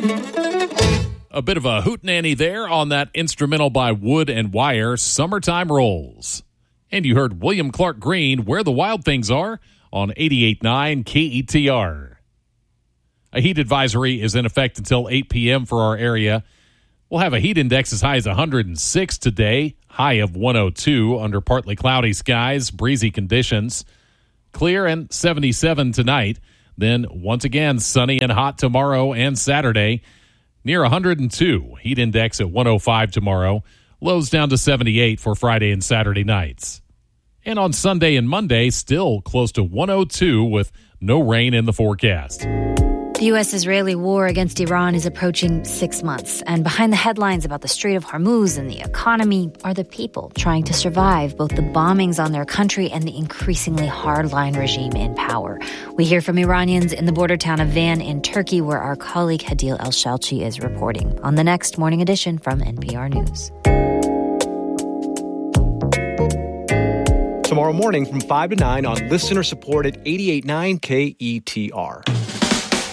A bit of a hootenanny there on that instrumental by Wood and Wire, Summertime Rolls. And you heard William Clark Green, Where the Wild Things Are, on 88.9 KETR. A heat advisory is in effect until 8 p.m. for our area. We'll have a heat index as high as 106 today, high of 102 under partly cloudy skies, breezy conditions. Clear and 77 tonight. Then once again, sunny and hot tomorrow and Saturday. Near 102, heat index at 105 tomorrow. Lows down to 78 for Friday and Saturday nights. And on Sunday and Monday, still close to 102 with no rain in the forecast. The U.S.-Israeli war against Iran is approaching 6 months, and behind the headlines about the Strait of Hormuz and the economy are the people trying to survive both the bombings on their country and the increasingly hardline regime in power. We hear from Iranians in the border town of Van in Turkey, where our colleague Hadil El-Shalchi is reporting on the next Morning Edition from NPR News. Tomorrow morning from 5 to 9 on listener-supported 88.9 KETR.